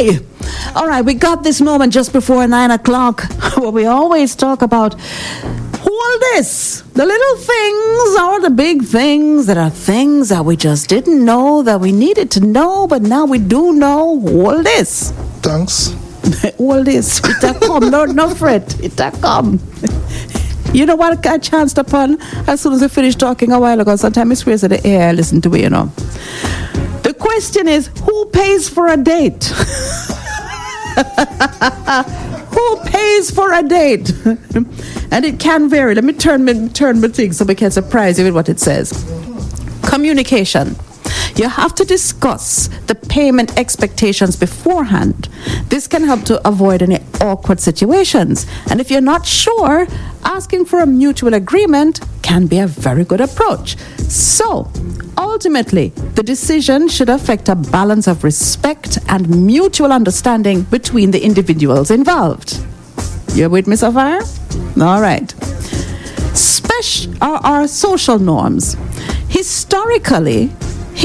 Hi. All right, we got this moment just before 9 o'clock where we always talk about all this, the little things or the big things that are things that we just didn't know that we needed to know, but now we do know all this. Thanks. All this. It come, no fret. It come. You know what I chanced upon as soon as I finished talking a while ago? Sometimes it's crazy the air I listen to it, you know. The question is, who pays for a date? Who pays for a date? And it can vary. Let me turn my thing so we can surprise you with what it says. Communication. You have to discuss the payment expectations beforehand. This can help to avoid any awkward situations. And if you're not sure, asking for a mutual agreement can be a very good approach. So, ultimately, the decision should affect a balance of respect and mutual understanding between the individuals involved. You with me so far? All right. Our social norms. Historically,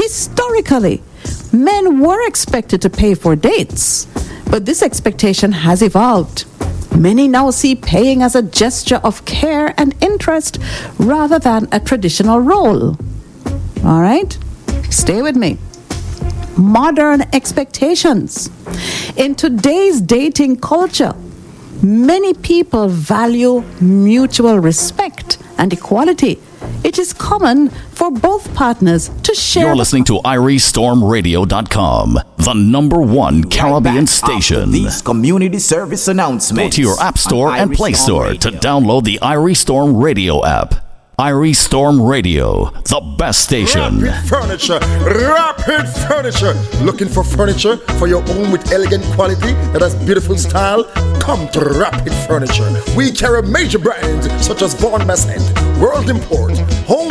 men were expected to pay for dates, but this expectation has evolved. Many now see paying as a gesture of care and interest rather than a traditional role. All right? Stay with me. Modern expectations. In today's dating culture, many people value mutual respect and equality. It is common for both partners to share. You're listening to IrieStormRadio.com, the number one Caribbean station. These community service announcements. Go to your App Store and Play Store to download the Irie Storm Radio app. Irie Storm Radio, the best station. Rapid furniture. Looking for furniture for your home with elegant quality that has beautiful style? Come to Rapid Furniture. We carry major brands such as Vaughan Massent, World Import, Home